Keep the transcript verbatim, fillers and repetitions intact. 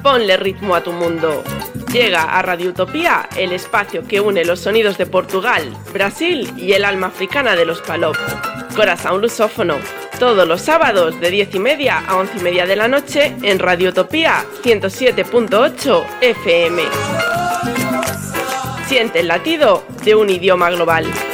ponle ritmo a tu mundo. Llega a Radio Utopía, el espacio que une los sonidos de Portugal, Brasil y el alma africana de los Palop. Corazón lusófono, todos los sábados de diez y media a once y media de la noche en Radio Utopía ciento siete punto ocho F M. Siente el latido de un idioma global.